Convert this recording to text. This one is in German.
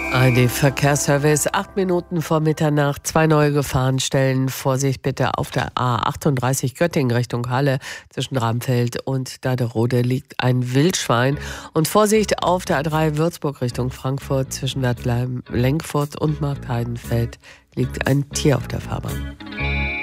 ARD-Verkehrsservice, 8 Minuten vor Mitternacht, 2 neue Gefahrenstellen. Vorsicht bitte auf der A38 Göttingen Richtung Halle. Zwischen Ramfeld und Daderode liegt ein Wildschwein. Und Vorsicht auf der A3 Würzburg Richtung Frankfurt. Zwischen Wertheim, Lenkfurt und Marktheidenfeld liegt ein Tier auf der Fahrbahn.